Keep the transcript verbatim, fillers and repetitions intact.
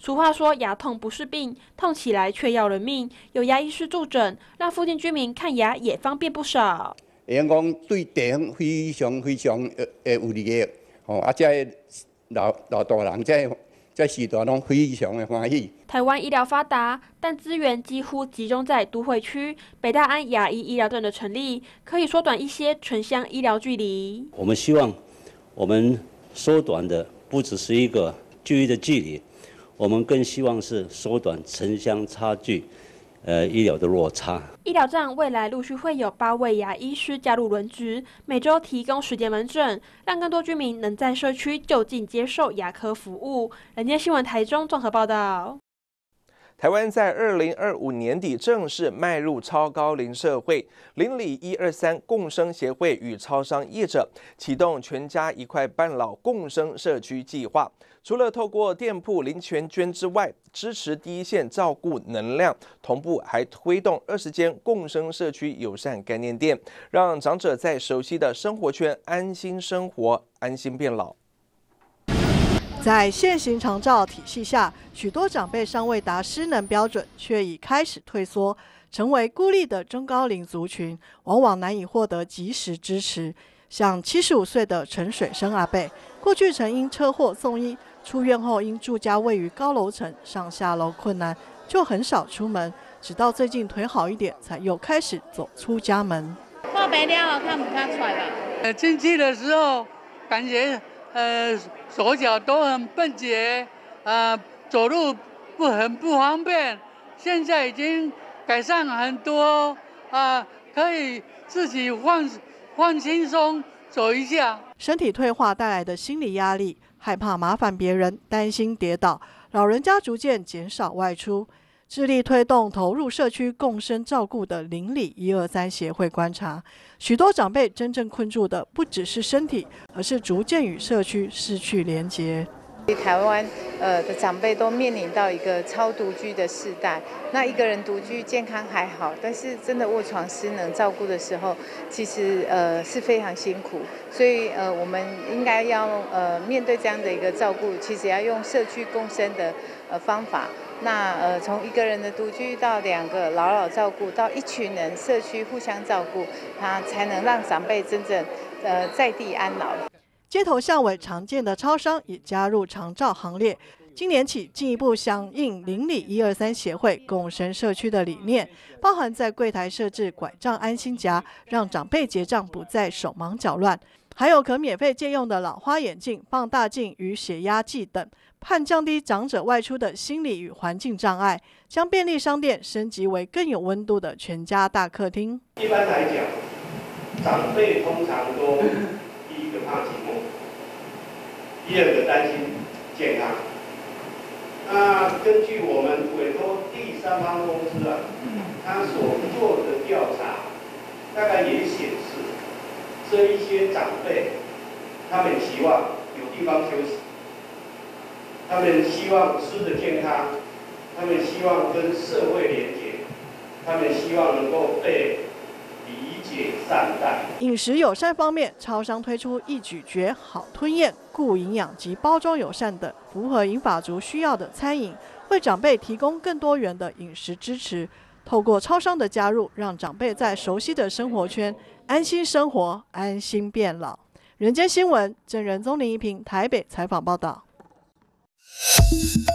俗话说牙痛不是病，痛起来却要人命。有牙医师助诊，让附近居民看牙也方便不少。 会用讲对地方非常非常诶有利益，吼啊，这老老大人这这时代拢非常的欢喜。 台湾医疗发达，但资源几乎集中在都会区。北大安牙医医疗站的成立，可以缩短一些城乡医疗距离。 我们希望，我们缩短的不只是一个距离的距离，我们更希望是缩短城乡差距。 呃，医疗的落差。 医疗站未来陆续会有八位牙医师加入轮值，每周提供十节门诊，让更多居民能在社区就近接受牙科服务。人间新闻台中综合报道。 台湾在二零二五年底正式迈入超高龄社会，邻里一二三共生协会与超商业者启动全家一块半老共生社区计划。除了透过店铺零钱捐之外，支持第一线照顾能量，同步还推动二十间共生社区友善概念店，让长者在熟悉的生活圈安心生活，安心变老。 在现行长照体系下，许多长辈尚未达失能标准，却已开始退缩，成为孤立的中高龄族群，往往难以获得及时支持。像七十五岁的陈水生阿伯，过去曾因车祸送医，出院后因住家位于高楼层，上下楼困难，就很少出门，直到最近腿好一点，才又开始走出家门。 破病了，看不看出来了？ 呃，进去的时候感觉。 呃，手脚都很笨捷，呃，走路不很不方便。现在已经改善很多，啊、呃，可以自己放放轻松走一下。身体退化带来的心理压力，害怕麻烦别人，担心跌倒，老人家逐渐减少外出。 致力推动投入社区共生照顾的邻里一二三协会观察，许多长辈真正困住的不只是身体，而是逐渐与社区失去连结。 台湾呃的长辈都面临到一个超独居的世代，那一个人独居健康还好，但是真的卧床失能照顾的时候，其实呃是非常辛苦，所以呃我们应该要呃面对这样的一个照顾，其实要用社区共生的呃方法。 那呃，从一个人的独居到两个老老照顾，到一群人社区互相照顾，他才能让长辈真正呃在地安老。 街头巷尾常见的超商也加入长照行列，今年起进一步响应邻里一二三协会共生社区的理念，包含在柜台设置拐杖安心夹，让长辈结账不再手忙脚乱。 还有可免费借用的老花眼镜、放大镜与血压计等，盼降低长者外出的心理与环境障碍，将便利商店升级为更有温度的全家大客厅。 一般来讲，长辈通常都第一个怕寂寞，第二个担心健康。那根据我们委托第三方公司啊，他所做的调查，大概也显示。 这一些长辈，他们希望有地方休息，他们希望吃的健康，他们希望跟社会连结，他们希望能够被理解善待。 饮食友善方面，超商推出易咀嚼、好吞咽、顾营养及包装友善等符合银发族需要的餐饮，为长辈提供更多元的饮食支持。透过超商的加入，让长辈在熟悉的生活圈。 安心生活，安心变老。人间新闻，郑仁宗林一平台北采访报道。